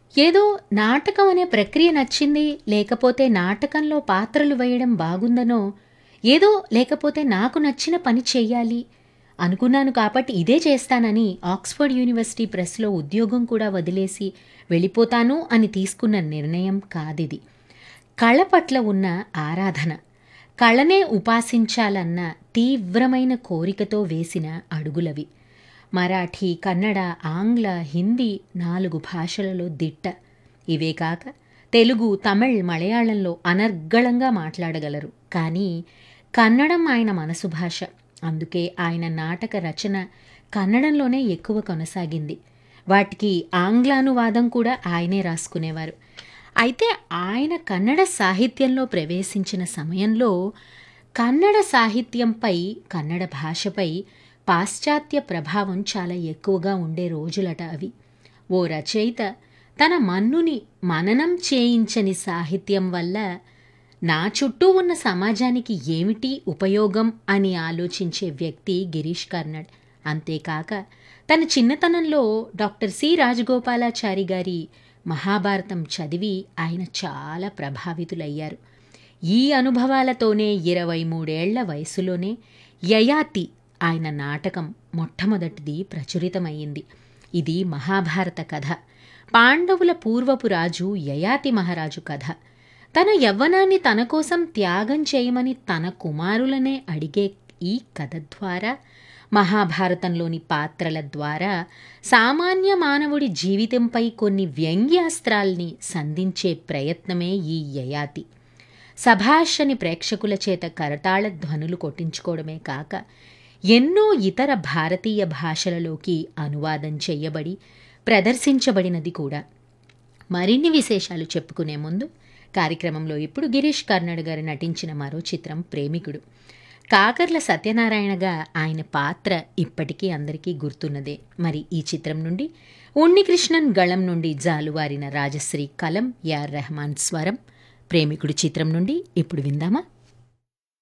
ఏదో నాటకం అనే ప్రక్రియ నచ్చింది, లేకపోతే నాటకంలో పాత్రలు వేయడం బాగుందనో, ఏదో లేకపోతే నాకు నచ్చిన పని చెయ్యాలి అనుకున్నాను కాబట్టి ఇదే చేస్తానని ఆక్స్‌ఫర్డ్ యూనివర్సిటీ ప్రెస్‌లో ఉద్యోగం కూడా వదిలేసి వెళ్ళిపోతాను అని తీసుకున్న నిర్ణయం కాదిది. కళ పట్ల ఉన్న ఆరాధన, కళనే ఉపాసించాలన్న తీవ్రమైన కోరికతో వేసిన అడుగులవి. మరాఠీ, కన్నడ, ఆంగ్ల, హిందీ 4 భాషలలో దిట్ట. ఇవే కాక తెలుగు, తమిళ్, మలయాళంలో అనర్గళంగా మాట్లాడగలరు. కానీ కన్నడం ఆయన మనసు భాష. అందుకే ఆయన నాటక రచన కన్నడంలోనే ఎక్కువ కొనసాగింది. వాటికి ఆంగ్లానువాదం కూడా ఆయనే రాసుకునేవారు. అయితే ఆయన కన్నడ సాహిత్యంలో ప్రవేశించిన సమయంలో కన్నడ సాహిత్యంపై, కన్నడ భాషపై పాశ్చాత్య ప్రభావం చాలా ఎక్కువగా ఉండే రోజులట అవి. ఓ రచయిత తన మన్నుని మననం చేయించని సాహిత్యం వల్ల నా చుట్టూ ఉన్న సమాజానికి ఏమిటి ఉపయోగం అని ఆలోచించే వ్యక్తి గిరీష్ కర్నాడ్. అంతేకాక తన చిన్నతనంలో డాక్టర్ సి రాజగోపాలాచారి గారి మహాభారతం చదివి ఆయన చాలా ప్రభావితులయ్యారు. ఈ అనుభవాలతోనే 23 ఏళ్ల వయసులోనే యయాతి ఆయన నాటకం మొట్టమొదటిది ప్రచురితమయ్యింది. ఇది మహాభారత కథ. పాండవుల పూర్వపు రాజు యయాతి మహారాజు కథ. తన యవ్వనాన్ని తన కోసం త్యాగం చేయమని తన కుమారులనే అడిగే ఈ కథ ద్వారా, మహాభారతంలోని పాత్రల ద్వారా సామాన్య మానవుడి జీవితంపై కొన్ని వ్యంగ్యాస్త్రాల్ని సంధించే ప్రయత్నమే ఈ యయాతి. సభాష్ అని ప్రేక్షకుల చేత కరతాళ ధ్వనులు కొట్టించుకోవడమే కాక ఎన్నో ఇతర భారతీయ భాషలలోకి అనువాదం చెయ్యబడి ప్రదర్శించబడినది కూడా. మరిన్ని విశేషాలు చెప్పుకునే ముందు కార్యక్రమంలో ఇప్పుడు గిరీష్ కర్నాడ్ గారు నటించిన మరో చిత్రం ప్రేమికుడు. కాకర్ల సత్యనారాయణగా ఆయన పాత్ర ఇప్పటికీ అందరికీ గుర్తున్నదే. మరి ఈ చిత్రం నుండి ఉన్నికృష్ణన్ గళం నుండి జాలువారిన రాజశ్రీ కలం, ఏఆర్ రెహమాన్ స్వరం, ప్రేమికుడు చిత్రం నుండి ఇప్పుడు విందామా?